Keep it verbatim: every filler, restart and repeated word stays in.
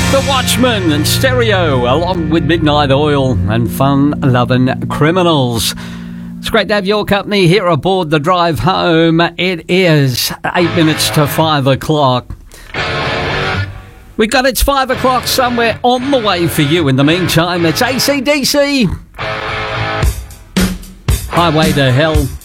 The Watchmen and Stereo, along with Midnight Oil and Fun Lovin' Criminals. It's great to have your company here aboard the drive home. It is eight minutes to five o'clock. We got it's five o'clock somewhere on the way for you. In the meantime, it's A C D C. Highway to Hell.